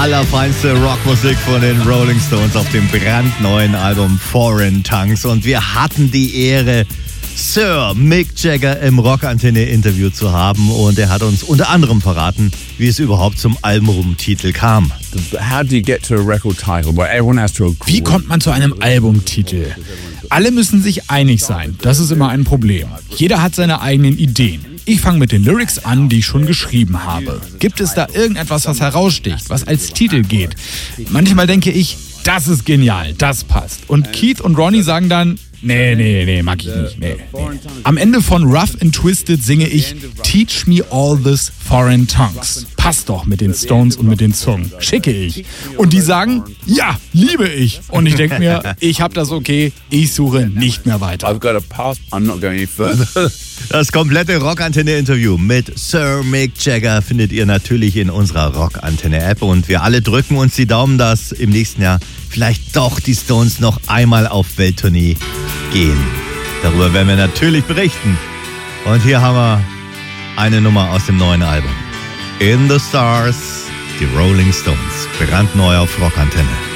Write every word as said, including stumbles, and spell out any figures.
allerfeinste Rockmusik von den Rolling Stones auf dem brandneuen Album Foreign Tongues. Und wir hatten die Ehre, Sir Mick Jagger im Rockantenne-Interview zu haben. Und er hat uns unter anderem verraten, wie es überhaupt zum Albumtitel kam. Wie kommt man zu einem Albumtitel? Alle müssen sich einig sein. Das ist immer ein Problem. Jeder hat seine eigenen Ideen. Ich fange mit den Lyrics an, die ich schon geschrieben habe. Gibt es da irgendetwas, was heraussticht, was als Titel geht? Manchmal denke ich, das ist genial, das passt. Und Keith und Ronnie sagen dann, nee, nee, nee, mag ich nicht, nee, nee. Am Ende von Rough and Twisted singe ich Teach me all this foreign tongues. Passt doch mit den Stones und mit den Zungen. Schicke ich. Und die sagen, ja, liebe ich. Und ich denke mir, ich hab das okay, ich suche nicht mehr weiter. I've got a pass, I'm not going any further. Das komplette Rockantenne-Interview mit Sir Mick Jagger findet ihr natürlich in unserer Rockantenne-App. Und wir alle drücken uns die Daumen, dass im nächsten Jahr vielleicht doch die Stones noch einmal auf Welttournee gehen. Darüber werden wir natürlich berichten. Und hier haben wir eine Nummer aus dem neuen Album. In the Stars, die Rolling Stones. Brandneu auf Rockantenne.